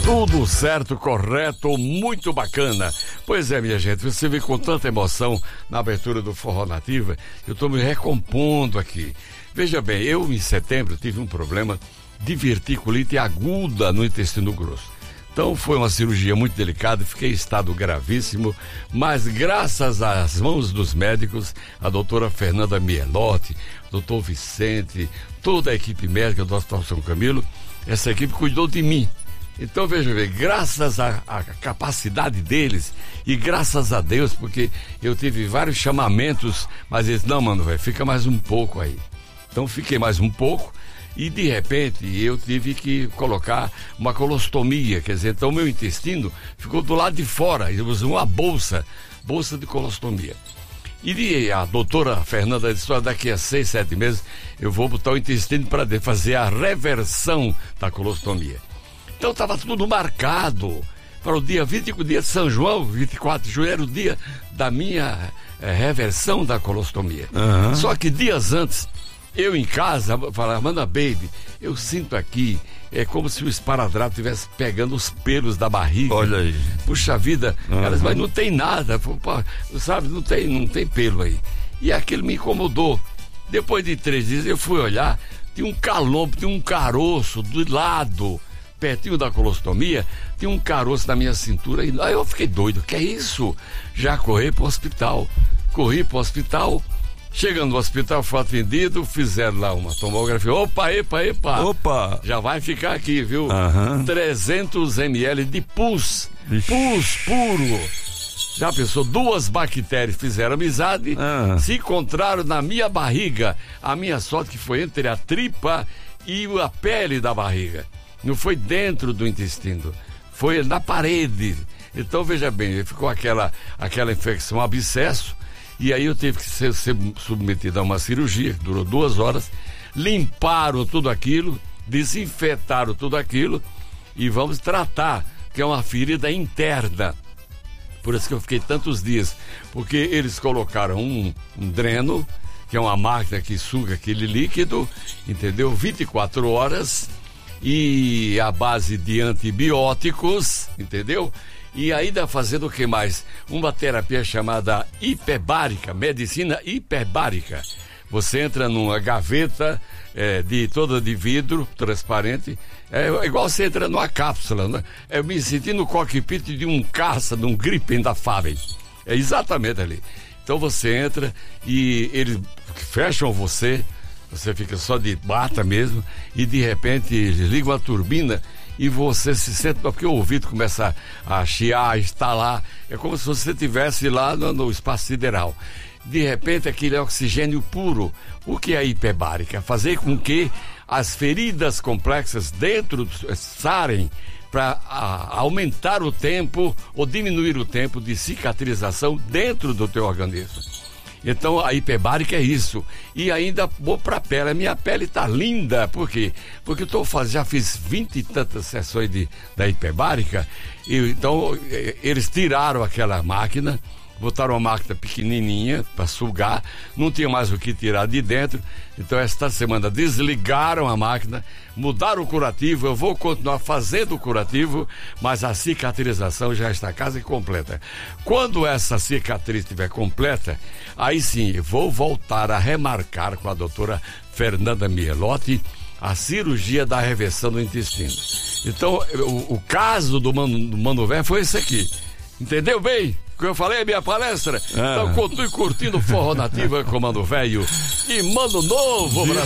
Tudo certo, correto, muito bacana. Pois é, minha gente, você vê com tanta emoção na abertura do Forró Nativa, eu estou me recompondo aqui. Veja bem, eu em setembro tive um problema de verticulite aguda no intestino grosso. Então foi uma cirurgia muito delicada, fiquei em estado gravíssimo, mas graças às mãos dos médicos, a doutora Fernanda Mielotti, doutor Vicente, toda a equipe médica do Hospital São Camilo, essa equipe cuidou de mim. Então, veja bem, graças à capacidade deles e graças a Deus, porque eu tive vários chamamentos, mas eles, não, mano, velho, fica mais um pouco aí. Então, fiquei mais um pouco e, de repente, eu tive que colocar uma colostomia, quer dizer, então, meu intestino ficou do lado de fora, eu usei uma bolsa de colostomia. E a doutora Fernanda disse, daqui a 6, 7 meses, eu vou botar o intestino para fazer a reversão da colostomia. Então estava tudo marcado para o dia 25, dia de São João, 24 de julho, era o dia da minha reversão da colostomia. Uhum. Só que dias antes, eu em casa, falava, Amanda Baby, eu sinto aqui, é como se o esparadrapo estivesse pegando os pelos da barriga. Olha aí. Puxa vida, elas, mas não tem nada, sabe, não tem pelo aí. E aquilo me incomodou. Depois de 3 dias eu fui olhar, tinha um calombo, tinha um caroço do lado, pertinho da colostomia, tinha um caroço na minha cintura, e aí eu fiquei doido, que é isso? Já corri pro hospital, chegando no hospital, fui atendido, fizeram lá uma tomografia, opa, já vai ficar aqui, viu? 300 ml de pus puro. Já pensou, 2 bactérias fizeram amizade, se encontraram na minha barriga, a minha sorte que foi entre a tripa e a pele da barriga. Não foi dentro do intestino, foi na parede. Então, veja bem, ficou aquela infecção, abscesso, e aí eu tive que ser submetido a uma cirurgia, que durou 2 horas, limparam tudo aquilo, desinfetaram tudo aquilo, e vamos tratar, que é uma ferida interna. Por isso que eu fiquei tantos dias, porque eles colocaram um dreno, que é uma máquina que suga aquele líquido, entendeu? 24 horas, e a base de antibióticos, entendeu? E ainda fazendo o que mais? Uma terapia chamada hiperbárica, medicina hiperbárica. Você entra numa gaveta toda de vidro transparente, igual você entra numa cápsula, né? Eu me senti no cockpit de um caça, de um Gripen da Faber. É exatamente ali. Então você entra e eles fecham você fica só de bata mesmo, e de repente liga uma turbina e você se sente, porque o ouvido começa a chiar, a estalar, é como se você estivesse lá no espaço sideral. De repente aquele oxigênio puro. O que é a hiperbárica? Fazer com que as feridas complexas dentro sarem para aumentar o tempo ou diminuir o tempo de cicatrização dentro do teu organismo. Então a hiperbárica é isso. E ainda vou para a pele. A minha pele está linda. Por quê? Porque já fiz 20 e tantas sessões da hiperbárica. Então eles tiraram aquela máquina, botaram uma máquina pequenininha para sugar, não tinha mais o que tirar de dentro. Então esta semana desligaram a máquina, mudaram o curativo. Eu vou continuar fazendo o curativo, mas a cicatrização já está quase completa. Quando essa cicatriz estiver completa, aí sim vou voltar a remarcar com a doutora Fernanda Mielotti a cirurgia da reversão do intestino. Então o caso do Mano Velho foi esse aqui. Entendeu bem? O que eu falei, minha palestra? Então continue curtindo o Forró Nativa com Mano Velho e Mano Novo, Brasil.